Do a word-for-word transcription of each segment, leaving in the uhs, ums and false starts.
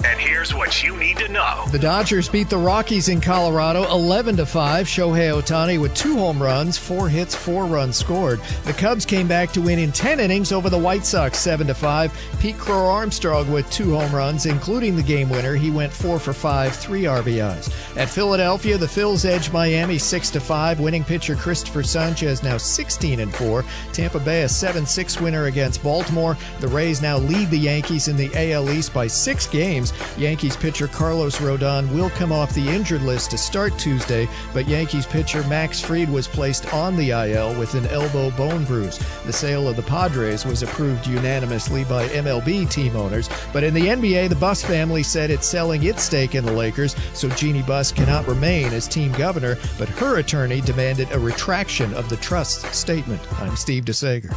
And here's what you need to know. The Dodgers beat the Rockies in Colorado eleven to five. Shohei Ohtani with two home runs, four hits, four runs scored. The Cubs came back to win in ten innings over the White Sox seven to five. Pete Crow Armstrong with two home runs, including the game winner. He went four for five, three R B Is. At Philadelphia, the Phils edged Miami six to five. Winning pitcher Christopher Sanchez now sixteen and four. Tampa Bay a seven six winner against Baltimore. The Rays now lead the Yankees in the A L East by six games. Yankees pitcher Carlos Rodon will come off the injured list to start Tuesday, but Yankees pitcher Max Fried was placed on the I L with an elbow bone bruise. The sale of the Padres was approved unanimously by M L B team owners, but in the N B A, the Buss family said it's selling its stake in the Lakers, so Jeannie Buss cannot remain as team governor, but her attorney demanded a retraction of the trust statement. I'm Steve DeSager.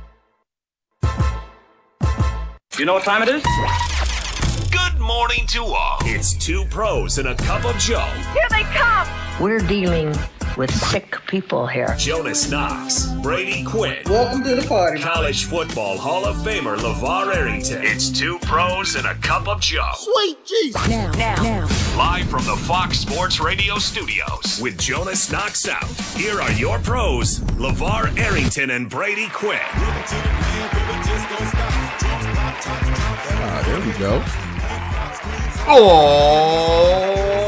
You know what time it is? Good morning to all. It's two pros and a cup of Joe. Here they come. We're dealing with sick people here. Jonas Knox, Brady Quinn. Welcome to the party. College football Hall of Famer LeVar Arrington. It's two pros and a cup of Joe. Sweet Jesus. Now, now, now. Live from the Fox Sports Radio studios with Jonas Knox out. Here are your pros, LeVar Arrington and Brady Quinn. Ah, there we go. Oh,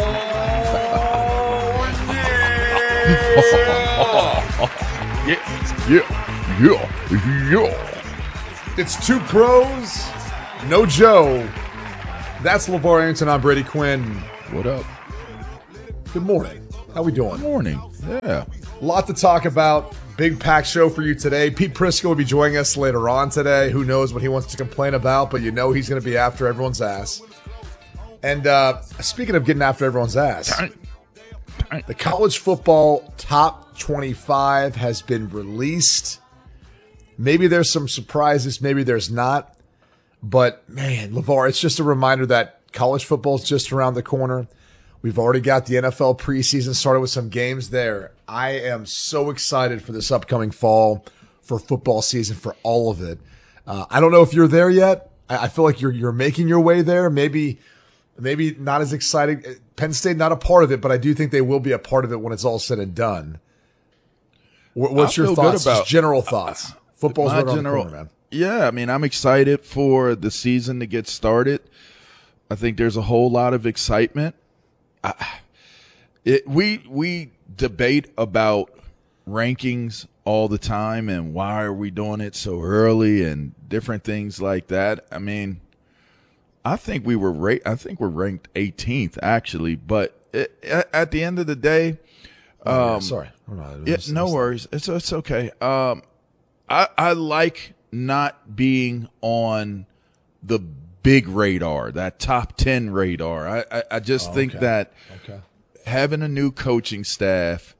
yeah, yeah, yeah, yeah. it's two pros, no Joe. That's LeVar Arrington. I'm Brady Quinn. What up? Good morning. How we doing? Good morning. Yeah. A lot to talk about. Big packed show for you today. Pete Prisco will be joining us later on today. Who knows what he wants to complain about, but you know he's going to be after everyone's ass. And uh, speaking of getting after everyone's ass, the college football top twenty-five has been released. Maybe there's some surprises, maybe there's not. But, man, LeVar, it's just a reminder that college football is just around the corner. We've already got the N F L preseason started with some games there. I am so excited for this upcoming fall, for football season, for all of it. Uh, I don't know if you're there yet. I, I feel like you're you're making your way there. Maybe maybe not as exciting. Penn State not a part of it, but I do think they will be a part of it when it's all said and done. What, what's your thoughts? About, Just general thoughts. Uh, Football's right on the corner, man. Yeah, I mean, I'm excited for the season to get started. I think there's a whole lot of excitement. I, it, we we debate about rankings all the time and why are we doing it so early and different things like that. I mean, I think we were ra- I think we're ranked eighteenth actually, but it, at the end of the day, um, oh, yeah, sorry, no, yeah, no worries, it's it's okay. Um, I I like not being on the big radar, that top ten radar. I, I, I just oh, think okay. that okay. having a new coaching staff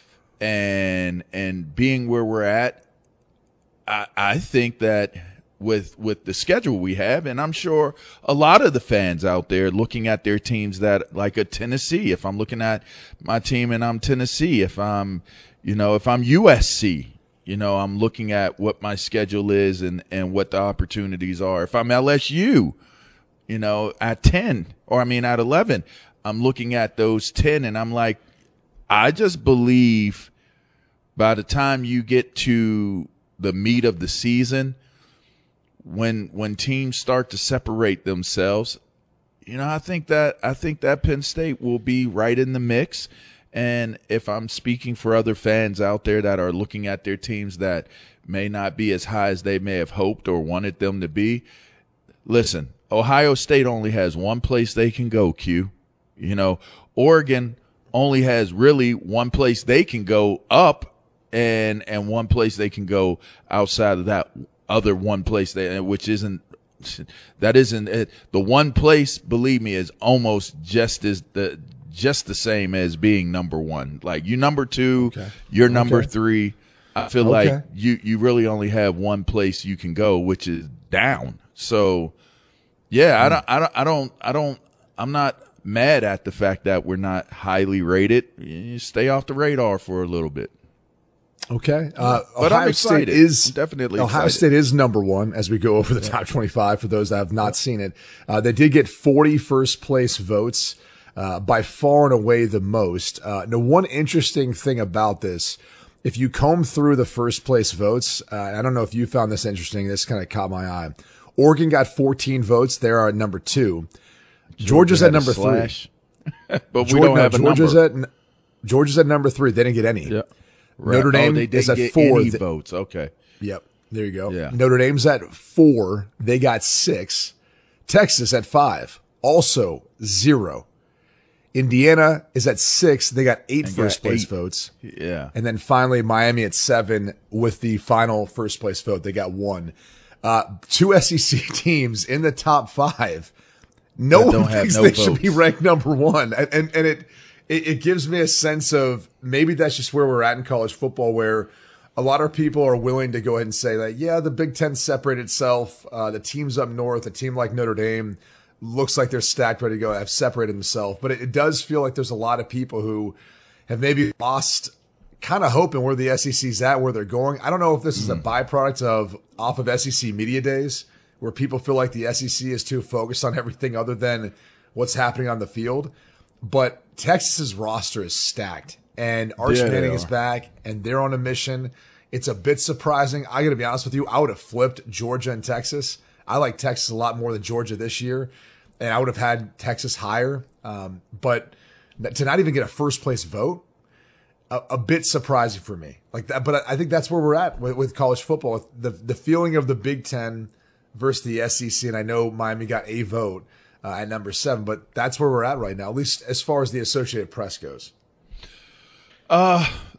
and and being where we're at, I, I think that with with the schedule we have, and I'm sure a lot of the fans out there looking at their teams that like a Tennessee, if I'm looking at my team and I'm Tennessee, if I'm, you know, if I'm U S C, you know, I'm looking at what my schedule is and, and what the opportunities are. If I'm L S U, you know, at ten, or I mean at eleven, I'm looking at those ten and I'm like, I just believe by the time you get to the meat of the season, when when teams start to separate themselves, you know, I think that I think that Penn State will be right in the mix. And if I'm speaking for other fans out there that are looking at their teams that may not be as high as they may have hoped or wanted them to be, listen, Ohio State only has one place they can go, Q. You know, Oregon only has really one place they can go up and and one place they can go outside of that other one place, they, which isn't that isn't it. The one place, believe me, is almost just as the just the same as being number one. Like you number two, okay. you're number okay. three. I feel okay. like you, you really only have one place you can go, which is down. So yeah, mm. I don't, I don't, I don't, I don't, I'm not mad at the fact that we're not highly rated. You stay off the radar for a little bit. Okay. Uh, But Ohio I'm State excited. is I'm definitely Ohio excited. State is number one as we go over the top twenty-five for those that have not seen it. Uh, they did get forty first place votes, uh, by far and away the most. Uh, now, one interesting thing about this, if you comb through the first place votes, uh, I don't know if you found this interesting. This kind of caught my eye. Oregon got fourteen votes. They're at number two. Georgia's Georgia at had a number three. slash. But we Georgia, don't no, have a Georgia's number. at Georgia's at number three. They didn't get any. Yeah. Notre Right. Dame oh, they is didn't at get four. any Th- votes. Okay. Yep. There you go. Yeah. Notre Dame's at four. They got six. Texas at five. Also zero. Indiana is at six. They got eight And first got place eight. votes. Yeah. And then finally Miami at seven with the final first place vote. They got one. Uh, two S E C teams in the top five. No That one don't have thinks no they should votes. be ranked number one. And, and, and it, it, it gives me a sense of maybe that's just where we're at in college football, where a lot of people are willing to go ahead and say that, yeah, the Big Ten separated itself. Uh, the teams up north, a team like Notre Dame, looks like they're stacked, ready to go, have separated themselves. But it, it does feel like there's a lot of people who have maybe lost kind of hope in where the S E C's at, where they're going. I don't know if this is a byproduct of off of S E C media days, where people feel like the S E C is too focused on everything other than what's happening on the field. But Texas's roster is stacked, and Arch Yeah, they Manning is are. back, and they're on a mission. It's a bit surprising. I got to be honest with you. I would have flipped Georgia and Texas. I like Texas a lot more than Georgia this year, and I would have had Texas higher. Um, but to not even get a first place vote, a, a bit surprising for me. Like that, but I think that's where we're at with, with college football. The the feeling of the Big Ten versus the S E C, and I know Miami got a vote uh, at number seven, but that's where we're at right now, at least as far as the Associated Press goes.